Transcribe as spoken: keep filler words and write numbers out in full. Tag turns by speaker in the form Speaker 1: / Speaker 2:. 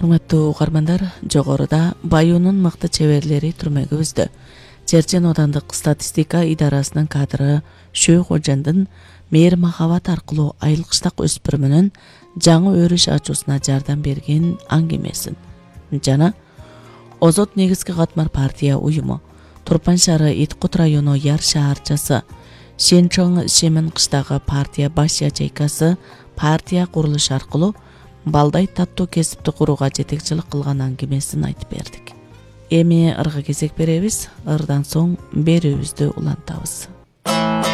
Speaker 1: Урматтуу угармандар, жогоруда Баюунун мыкты чеберлери түрмөгүбүздө. Черчен Одандык статистика идарасынын кадры Шөө Кожандын мээр махабат аркылуу айылкыштак өспүрүмүнүн жаңы өрүш ачуусуна жардам берген аңгемесин жана Озот негизги катмар партия уюму, Турпан шаары Иткут району Яр шаарчасы, Шенчоң Шемен кыштагы партия баш ячейкасы партия курулуш аркылуу балдай таттуу кесипти курууга жетекчилик кылган аңгемесин айтып бердик. Эми ырга кезек беребиз, ырдан соң берүүбүздү улантабыз.